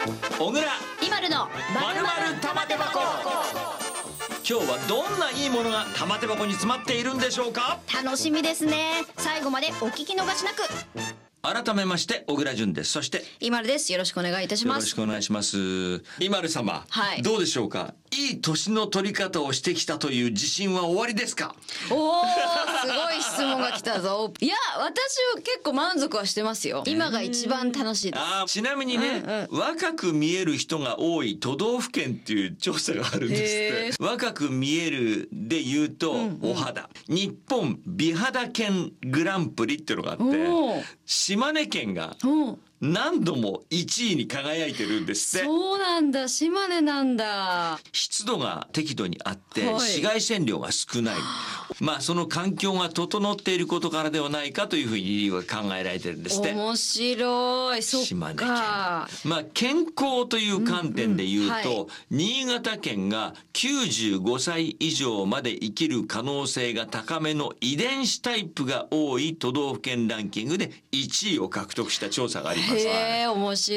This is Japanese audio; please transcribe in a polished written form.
小倉今るのまるまる玉手箱。今日はどんないいものが玉手箱に詰まっているんでしょうか。 楽しみですね。最後までお聞き逃しなく。 改めまして小倉淳です。そして今るです。よろしくお願いいたします。 よろしくお願いします。今る様、 はい、 どうでしょうか。いい年の取り方をしてきたという自信は終わりですか。 おー、すごい質問が来たぞ。いや、私は結構満足はしてますよ。今が一番楽しいです。 ちなみにね、若く見える人が多い都道府県っていう調査があるんですって。若く見えるで言うと、お肌。日本美肌県グランプリっていうのがあって、島根県が何度も1位に輝いてるんですって。 そうなんだ、島根なんだ。 湿度が適度にあって、紫外線量が少ない。まあその環境が整っていることからではないかというふうに理由が考えられてるんですって。 面白い。そっか。 島根県。まあ健康という観点で言うと、新潟県が95歳以上まで生きる可能性が高めの遺伝子タイプが多い都道府県ランキングで1位を獲得した調査があります。 へえ、面白